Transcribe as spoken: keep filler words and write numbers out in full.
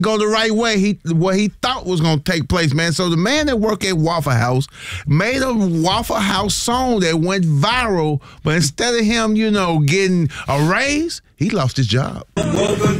go the right way. He what he thought was gonna take place, man. So the man that worked at Waffle House made a Waffle House song that went viral, but instead of him, you know, getting a raise, he lost his job. Welcome